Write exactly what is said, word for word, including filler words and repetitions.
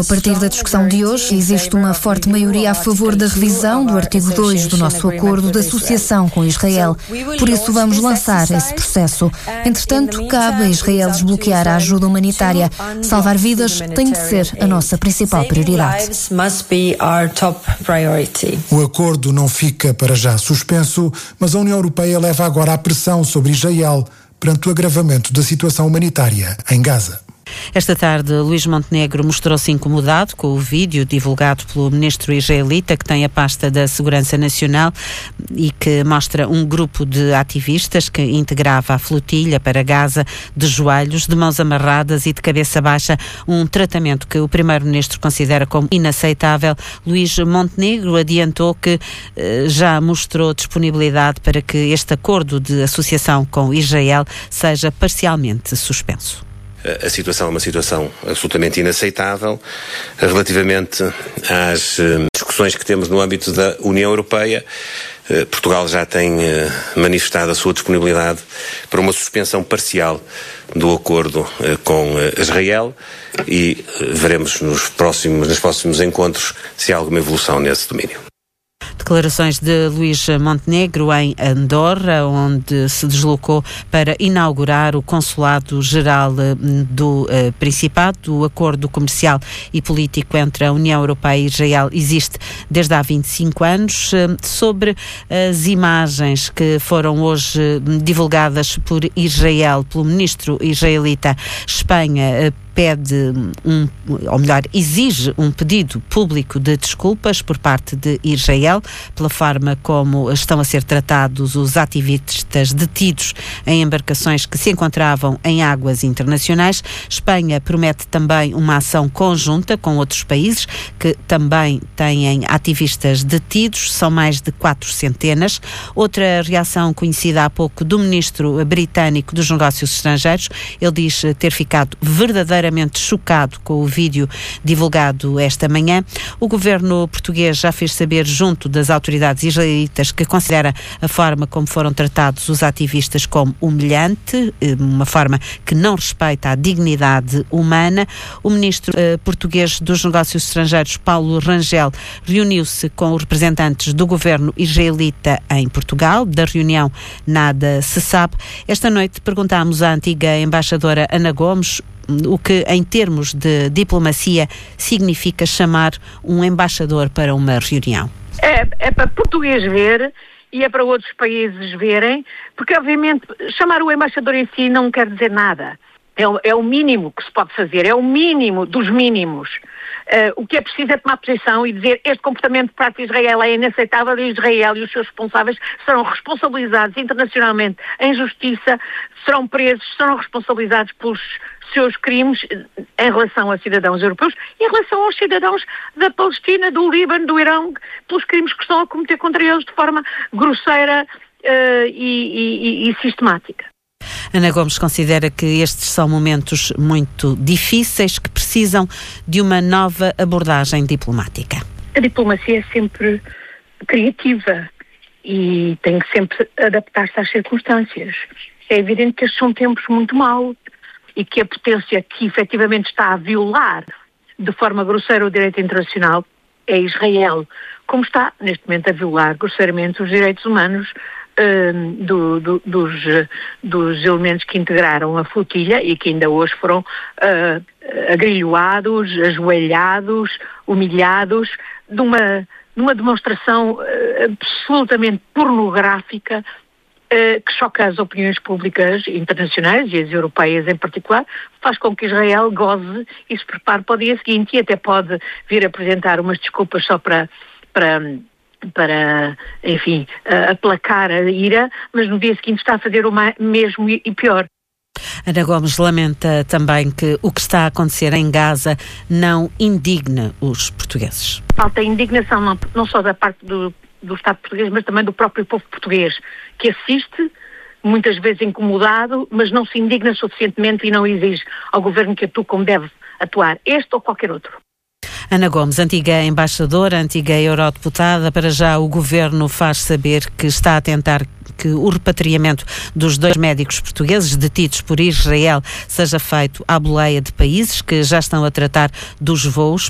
a partir da discussão de hoje, existe uma forte maioria a favor da revisão do artigo dois do nosso acordo de associação com Israel. Por isso vamos lançar esse processo. Entretanto, cabe a Israel desbloquear a ajuda humanitária. Salvar vidas tem de ser a nossa principal prioridade. O acordo não fica para já suspenso, mas a União Europeia leva agora a pressão sobre Israel perante o agravamento da situação humanitária em Gaza. Esta tarde, Luís Montenegro mostrou-se incomodado com o vídeo divulgado pelo ministro israelita, que tem a pasta da Segurança Nacional e que mostra um grupo de ativistas que integrava a flotilha para Gaza de joelhos, de mãos amarradas e de cabeça baixa, um tratamento que o primeiro-ministro considera como inaceitável. Luís Montenegro adiantou que eh, já mostrou disponibilidade para que este acordo de associação com Israel seja parcialmente suspenso. A situação é uma situação absolutamente inaceitável. Relativamente às discussões que temos no âmbito da União Europeia, Portugal já tem manifestado a sua disponibilidade para uma suspensão parcial do acordo com Israel e veremos nos próximos, nos próximos encontros se há alguma evolução nesse domínio. Declarações de Luís Montenegro em Andorra, onde se deslocou para inaugurar o Consulado-Geral do uh, Principado. O acordo comercial e político entre a União Europeia e Israel existe desde há vinte e cinco anos. Uh, sobre as imagens que foram hoje divulgadas por Israel, pelo ministro israelita, Espanha uh, pede um, ou melhor, exige um pedido público de desculpas por parte de Israel pela forma como estão a ser tratados os ativistas detidos em embarcações que se encontravam em águas internacionais. Espanha promete também uma ação conjunta com outros países que também têm ativistas detidos, são mais de quatro centenas. Outra reação conhecida há pouco do ministro britânico dos Negócios Estrangeiros, ele diz ter ficado verdadeiramente chocado com o vídeo divulgado esta manhã. O governo português já fez saber junto das autoridades israelitas que considera a forma como foram tratados os ativistas como humilhante, uma forma que não respeita a dignidade humana. O ministro eh, português dos Negócios Estrangeiros, Paulo Rangel, reuniu-se com os representantes do governo israelita em Portugal. Da reunião nada se sabe. Esta noite perguntámos à antiga embaixadora Ana Gomes o que, em termos de diplomacia, significa chamar um embaixador para uma reunião. É, é para português ver e é para outros países verem, porque, obviamente, chamar o embaixador em si não quer dizer nada. É o, é o mínimo que se pode fazer, é o mínimo dos mínimos. Uh, o que é preciso é tomar posição e dizer este comportamento por parte de Israel é inaceitável e Israel e os seus responsáveis serão responsabilizados internacionalmente em justiça, serão presos, serão responsabilizados pelos seus crimes em relação a cidadãos europeus e em relação aos cidadãos da Palestina, do Líbano, do Irão, pelos crimes que estão a cometer contra eles de forma grosseira uh, e, e, e sistemática. Ana Gomes considera que estes são momentos muito difíceis que precisam de uma nova abordagem diplomática. A diplomacia é sempre criativa e tem que sempre adaptar-se às circunstâncias. É evidente que estes são tempos muito maus e que a potência que efetivamente está a violar de forma grosseira o direito internacional é Israel, como está neste momento a violar grosseiramente os direitos humanos uh, do, do, dos, dos elementos que integraram a flotilha e que ainda hoje foram uh, agrilhoados, ajoelhados, humilhados, numa, numa demonstração uh, absolutamente pornográfica que choca as opiniões públicas internacionais e as europeias em particular, faz com que Israel goze e se prepare para o dia seguinte e até pode vir apresentar umas desculpas só para, para, para enfim, aplacar a ira, mas no dia seguinte está a fazer o mesmo e pior. Ana Gomes lamenta também que o que está a acontecer em Gaza não indigna os portugueses. Falta indignação não, não só da parte do do Estado português, mas também do próprio povo português, que assiste, muitas vezes incomodado, mas não se indigna suficientemente e não exige ao governo que atue como deve atuar, este ou qualquer outro. Ana Gomes, antiga embaixadora, antiga eurodeputada, para já o governo faz saber que está a tentar que o repatriamento dos dois médicos portugueses detidos por Israel seja feito à boleia de países que já estão a tratar dos voos